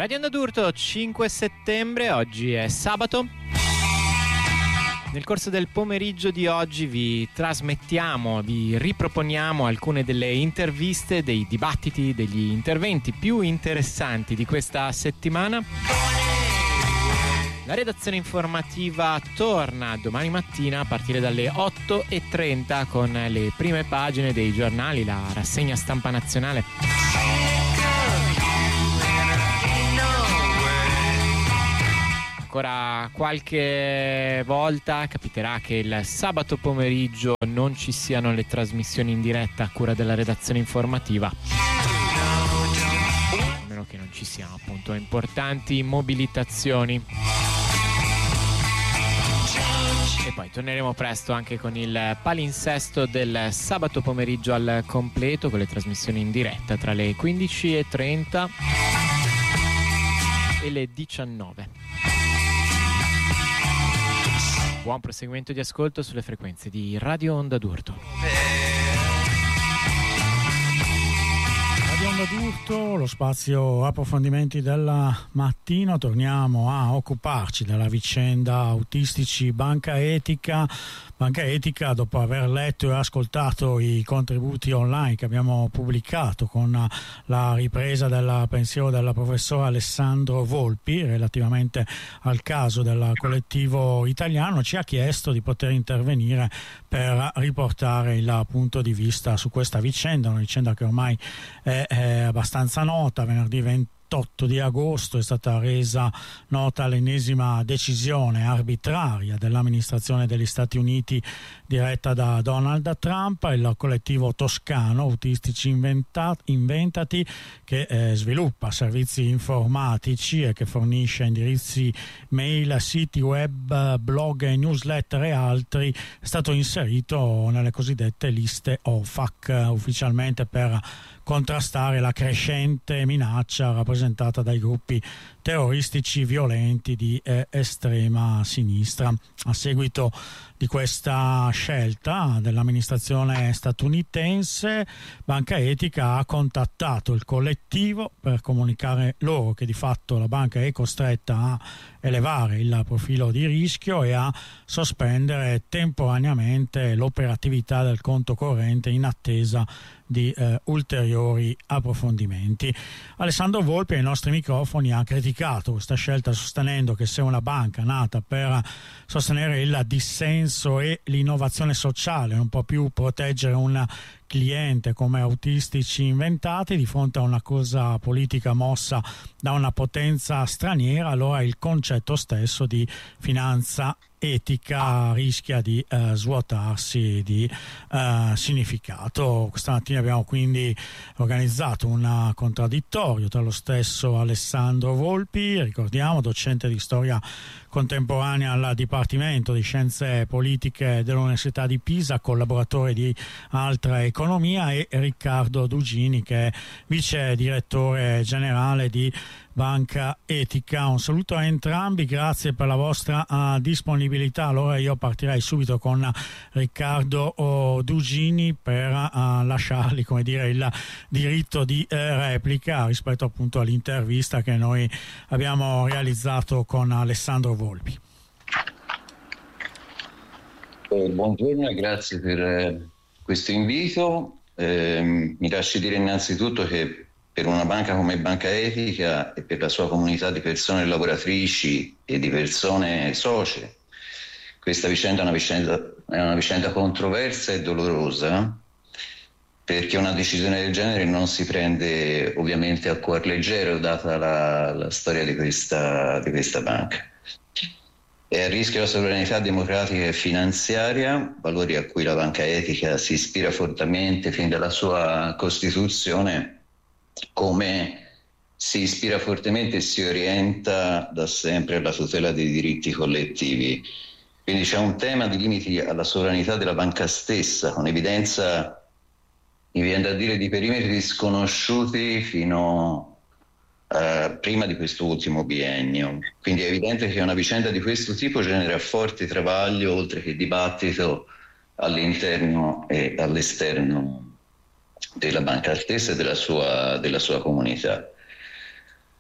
Radio Onda d'Urto, 5 settembre, oggi è sabato. Nel corso del pomeriggio di oggi vi trasmettiamo, vi riproponiamo alcune delle interviste, dei dibattiti, degli interventi più interessanti di questa settimana. La redazione informativa torna domani mattina a partire dalle 8:30 con le prime pagine dei giornali, la rassegna stampa nazionale. Ancora qualche volta capiterà che il sabato pomeriggio non ci siano le trasmissioni in diretta a cura della redazione informativa, a meno che non ci siano appunto importanti mobilitazioni. E poi torneremo presto anche con il palinsesto del sabato pomeriggio al completo, con le trasmissioni in diretta tra le 15:30 e le 19. Buon proseguimento di ascolto sulle frequenze di Radio Onda d'Urto. Radio Onda d'Urto, lo spazio approfondimenti della mattina. Torniamo a occuparci della vicenda autistici Banca Etica. Banca Etica, dopo aver letto e ascoltato i contributi online che abbiamo pubblicato con la ripresa del pensiero del professor Alessandro Volpi relativamente al caso del collettivo italiano, ci ha chiesto di poter intervenire per riportare il punto di vista su questa vicenda, una vicenda che ormai è abbastanza nota. Venerdì 28 di agosto è stata resa nota l'ennesima decisione arbitraria dell'amministrazione degli Stati Uniti diretta da Donald Trump. Il collettivo toscano Autistici Inventati, che sviluppa servizi informatici e che fornisce indirizzi mail, siti web, blog, newsletter e altri, è stato inserito nelle cosiddette liste OFAC, ufficialmente per contrastare la crescente minaccia rappresentata dai gruppi terroristici violenti di estrema sinistra. A seguito di questa scelta dell'amministrazione statunitense, Banca Etica ha contattato il collettivo per comunicare loro che di fatto la banca è costretta a elevare il profilo di rischio e a sospendere temporaneamente l'operatività del conto corrente in attesa di ulteriori approfondimenti. Alessandro Volpi ai nostri microfoni ha criticato questa scelta, sostenendo che se una banca nata per sostenere il dissenso e l'innovazione sociale non può più proteggere un cliente come Autistici Inventati di fronte a una cosa politica mossa da una potenza straniera, allora il concetto stesso di finanza etica rischia di svuotarsi di significato. Questa mattina abbiamo quindi organizzato un contraddittorio tra lo stesso Alessandro Volpi, ricordiamo docente di storia contemporanea al Dipartimento di Scienze Politiche dell'Università di Pisa, collaboratore di Altra Economia, e Riccardo Dugini, che è vice direttore generale di Banca Etica. Un saluto a entrambi, grazie per la vostra disponibilità. Allora io partirei subito con Riccardo Dugini per lasciargli, come dire, il diritto di replica rispetto appunto all'intervista che noi abbiamo realizzato con Alessandro Volpi. Buongiorno e grazie per questo invito. Mi lasci dire innanzitutto che per una banca come Banca Etica e per la sua comunità di persone lavoratrici e di persone socie, questa vicenda è una vicenda controversa e dolorosa, perché una decisione del genere non si prende ovviamente a cuor leggero, data la storia di questa banca. È a rischio la sovranità democratica e finanziaria, valori a cui la Banca Etica si ispira fortemente fin dalla sua costituzione, come si ispira fortemente e si orienta da sempre alla tutela dei diritti collettivi. Quindi c'è un tema di limiti alla sovranità della banca stessa, con evidenza, mi viene da dire, di perimetri sconosciuti fino prima di questo ultimo biennio. Quindi è evidente che una vicenda di questo tipo genera forte travaglio, oltre che dibattito, all'interno e all'esterno della banca stessa e della sua comunità.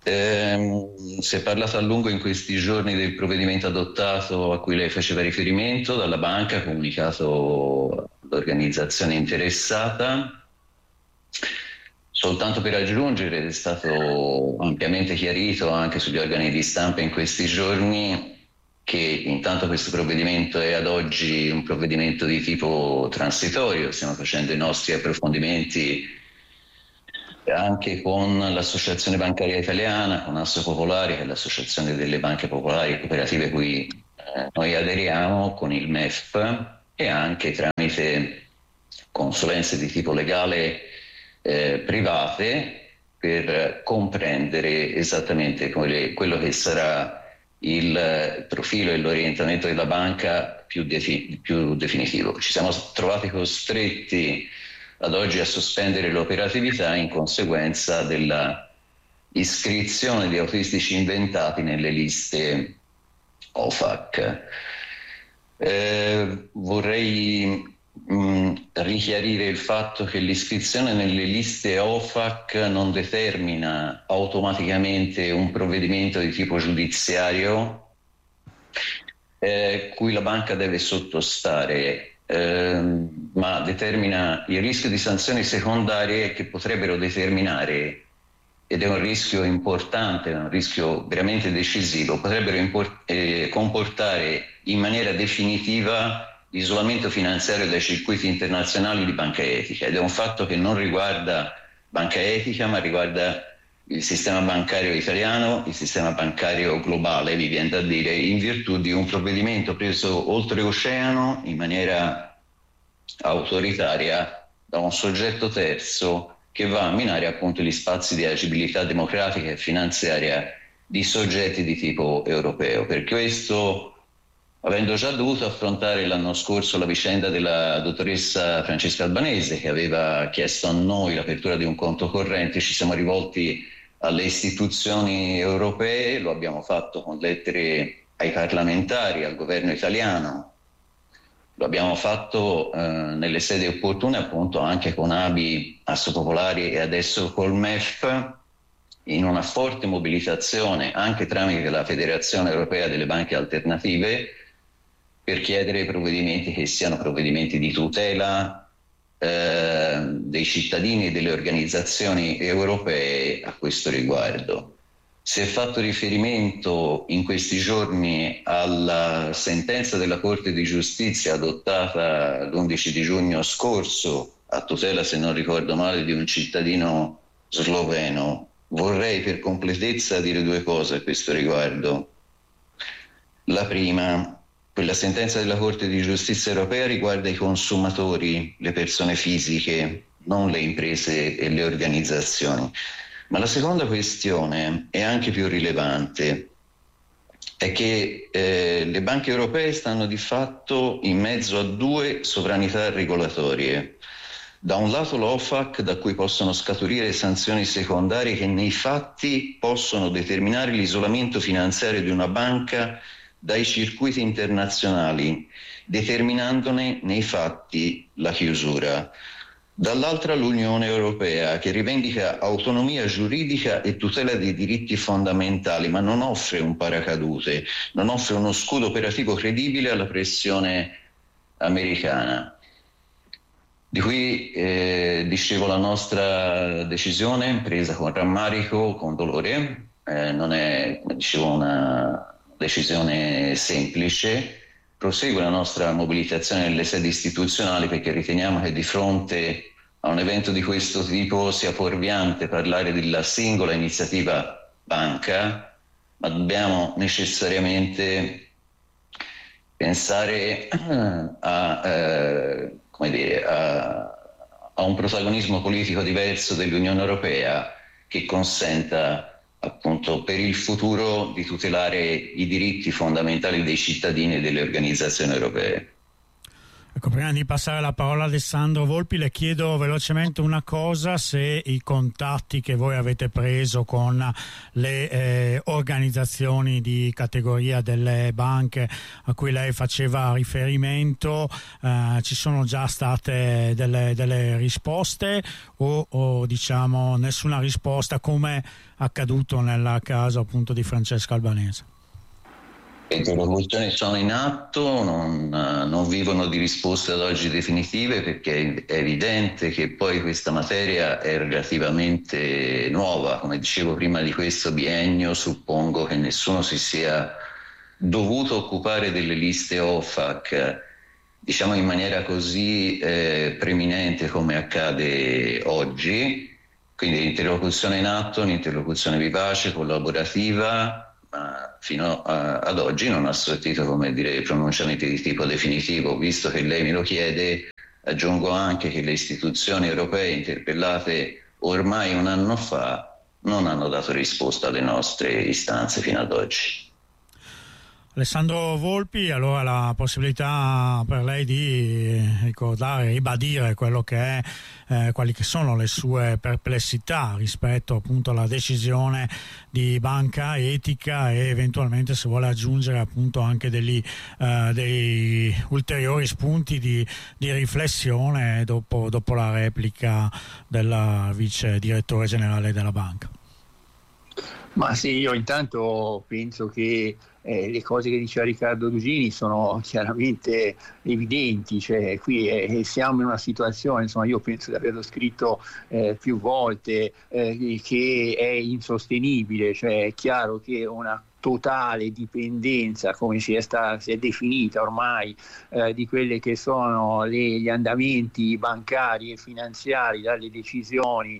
Si è parlato a lungo in questi giorni del provvedimento adottato a cui lei faceva riferimento dalla banca, comunicato all'organizzazione interessata. Soltanto per aggiungere, è stato ampiamente chiarito anche sugli organi di stampa in questi giorni che intanto questo provvedimento è ad oggi un provvedimento di tipo transitorio. Stiamo facendo i nostri approfondimenti anche con l'Associazione Bancaria Italiana, con Asso Popolari, che è l'associazione delle banche popolari e cooperative cui noi aderiamo, con il MEF, e anche tramite consulenze di tipo legale private, per comprendere esattamente quello che sarà il profilo e l'orientamento della banca più definitivo. Ci siamo trovati costretti ad oggi a sospendere l'operatività in conseguenza della iscrizione di autistici inventati nelle liste OFAC. Vorrei richiarire il fatto che l'iscrizione nelle liste OFAC non determina automaticamente un provvedimento di tipo giudiziario cui la banca deve sottostare, ma determina il rischio di sanzioni secondarie che potrebbero determinare, ed è un rischio importante, è un rischio veramente decisivo, potrebbero comportare in maniera definitiva l'isolamento finanziario dai circuiti internazionali di banca etica, ed è un fatto che non riguarda banca etica, ma riguarda il sistema bancario italiano, il sistema bancario globale, mi viene da dire, in virtù di un provvedimento preso oltreoceano in maniera autoritaria da un soggetto terzo che va a minare appunto gli spazi di agibilità democratica e finanziaria di soggetti di tipo europeo. Per questo, avendo già dovuto affrontare l'anno scorso la vicenda della dottoressa Francesca Albanese, che aveva chiesto a noi l'apertura di un conto corrente, ci siamo rivolti alle istituzioni europee, lo abbiamo fatto con lettere ai parlamentari, al governo italiano, lo abbiamo fatto nelle sedi opportune, appunto anche con ABI, Asso Popolari e adesso col MEF, in una forte mobilitazione anche tramite la Federazione Europea delle Banche Alternative, per chiedere provvedimenti che siano provvedimenti di tutela dei cittadini e delle organizzazioni europee a questo riguardo. Si è fatto riferimento in questi giorni alla sentenza della Corte di Giustizia adottata l'11 di giugno scorso a tutela, se non ricordo male, di un cittadino sloveno. Vorrei per completezza dire due cose a questo riguardo. La prima: quella sentenza della Corte di Giustizia europea riguarda i consumatori, le persone fisiche, non le imprese e le organizzazioni. Ma la seconda questione è anche più rilevante, è che le banche europee stanno di fatto in mezzo a due sovranità regolatorie. Da un lato l'OFAC, da cui possono scaturire sanzioni secondarie che nei fatti possono determinare l'isolamento finanziario di una banca dai circuiti internazionali, determinandone nei fatti la chiusura. Dall'altra l'Unione Europea, che rivendica autonomia giuridica e tutela dei diritti fondamentali, ma non offre un paracadute, non offre uno scudo operativo credibile alla pressione americana. Di qui dicevo, la nostra decisione, presa con rammarico, con dolore, non è, come dicevo, una decisione semplice. Prosegue la nostra mobilitazione nelle sedi istituzionali, perché riteniamo che di fronte a un evento di questo tipo sia fuorviante parlare della singola iniziativa banca, ma dobbiamo necessariamente pensare a un protagonismo politico diverso dell'Unione Europea, che consenta appunto per il futuro di tutelare i diritti fondamentali dei cittadini e delle organizzazioni europee. Ecco, prima di passare la parola a Alessandro Volpi, le chiedo velocemente una cosa: se i contatti che voi avete preso con le organizzazioni di categoria delle banche a cui lei faceva riferimento, ci sono già state delle risposte o diciamo nessuna risposta, come accaduto nel caso appunto di Francesca Albanese? Le interlocuzioni sono in atto, non vivono di risposte ad oggi definitive, perché è evidente che poi questa materia è relativamente nuova. Come dicevo prima di questo biennio, suppongo che nessuno si sia dovuto occupare delle liste OFAC, diciamo in maniera così preminente come accade oggi. Quindi l'interlocuzione in atto, un'interlocuzione vivace, collaborativa, ma fino ad oggi non ha sortito, come dire, pronunciamenti di tipo definitivo. Visto che lei me lo chiede, aggiungo anche che le istituzioni europee interpellate ormai un anno fa non hanno dato risposta alle nostre istanze fino ad oggi. Alessandro Volpi, allora la possibilità per lei di ricordare, ribadire quello che è, quali che sono le sue perplessità rispetto appunto alla decisione di Banca Etica, e eventualmente se vuole aggiungere appunto anche dei ulteriori spunti di riflessione dopo la replica del vice direttore generale della banca. Ma sì, io intanto penso che le cose che diceva Riccardo Dugini sono chiaramente evidenti, cioè qui siamo in una situazione, insomma, io penso di averlo scritto più volte, che è insostenibile. Cioè è chiaro che una totale dipendenza, come si è definita ormai, di quelli che sono gli andamenti bancari e finanziari dalle decisioni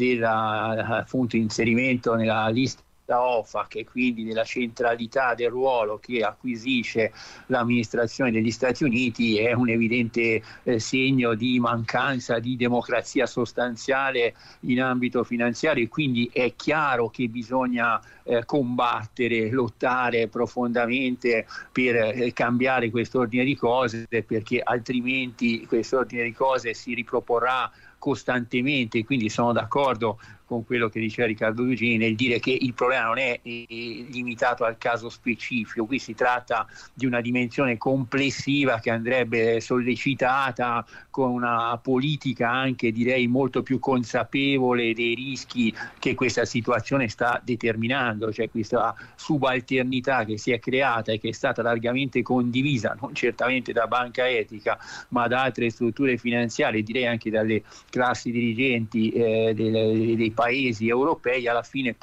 appunto inserimento nella lista OFAC, e quindi della centralità del ruolo che acquisisce l'amministrazione degli Stati Uniti, è un evidente segno di mancanza di democrazia sostanziale in ambito finanziario, e quindi è chiaro che bisogna combattere, lottare profondamente per cambiare quest'ordine di cose, perché altrimenti quest'ordine di cose si riproporrà costantemente. Quindi sono d'accordo con quello che diceva Riccardo Dugini nel dire che il problema non è limitato al caso specifico. Qui si tratta di una dimensione complessiva che andrebbe sollecitata con una politica anche, direi, molto più consapevole dei rischi che questa situazione sta determinando. Cioè questa subalternità che si è creata e che è stata largamente condivisa, non certamente da Banca Etica, ma da altre strutture finanziarie, direi anche dalle classi dirigenti dei paesi europei, alla fine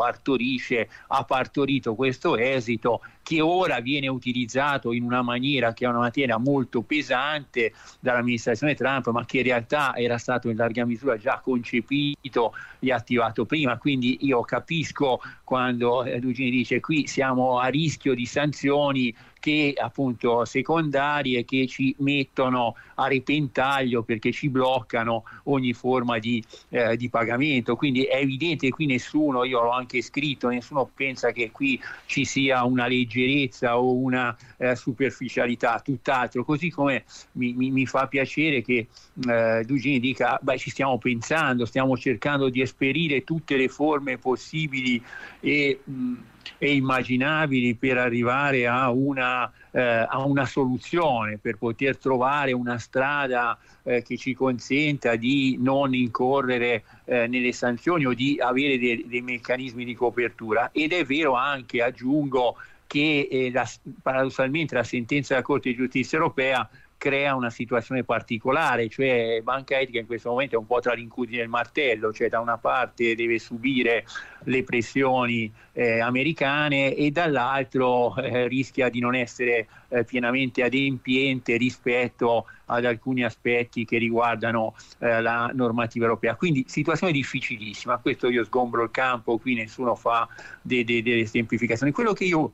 ha partorito questo esito, che ora viene utilizzato in una maniera che è una materia molto pesante dall'amministrazione Trump, ma che in realtà era stato in larga misura già concepito e attivato prima. Quindi io capisco quando Dugini dice qui siamo a rischio di sanzioni che appunto secondarie, che ci mettono a repentaglio perché ci bloccano ogni forma di pagamento. Quindi è evidente che qui nessuno, io l'ho anche scritto, nessuno pensa che qui ci sia una leggerezza o una superficialità, tutt'altro. Così come mi fa piacere che Dugini dica ci stiamo pensando, stiamo cercando di esperire tutte le forme possibili e immaginabili per arrivare a una soluzione, per poter trovare una strada che ci consenta di non incorrere nelle sanzioni o di avere dei meccanismi di copertura. Ed è vero anche, aggiungo, che paradossalmente la sentenza della Corte di Giustizia europea crea una situazione particolare, cioè Banca Etica in questo momento è un po' tra l'incudine e il martello, cioè da una parte deve subire le pressioni americane e dall'altro rischia di non essere pienamente adempiente rispetto ad alcuni aspetti che riguardano la normativa europea. Quindi situazione difficilissima. Questo io sgombro il campo, qui nessuno fa delle semplificazioni. Quello che io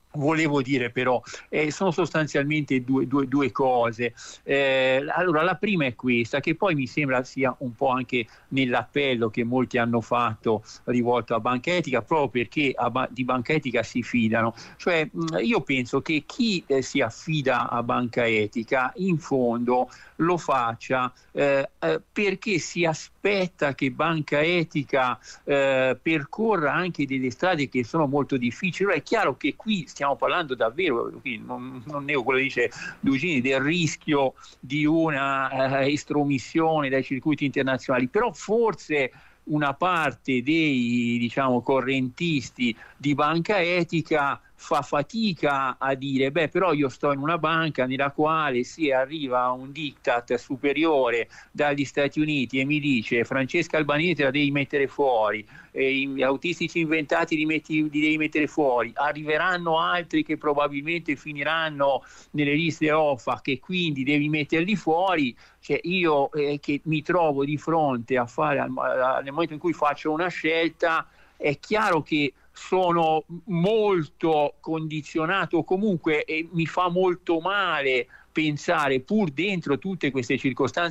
volevo dire però sono sostanzialmente due cose. Allora, la prima è questa, che poi mi sembra sia un po' anche nell'appello che molti hanno fatto rivolto a Banca Etica, proprio perché di Banca Etica si fidano. Cioè, io penso che chi si affida a Banca Etica in fondo lo faccia perché si aspetta che Banca Etica percorra anche delle strade che sono molto difficili. È chiaro che qui stiamo parlando davvero, qui non nego quello che dice Dugini, del rischio di una estromissione dai circuiti internazionali, però forse una parte dei, diciamo, correntisti di Banca Etica fa fatica a dire però io sto in una banca nella quale se arriva un diktat superiore dagli Stati Uniti e mi dice Francesca Albanese la devi mettere fuori, gli autistici inventati li devi mettere fuori, arriveranno altri che probabilmente finiranno nelle liste OFAC e quindi devi metterli fuori. Cioè io che mi trovo di fronte a fare nel momento in cui faccio una scelta, è chiaro che sono molto condizionato, comunque mi fa molto male pensare, pur dentro tutte queste circostanze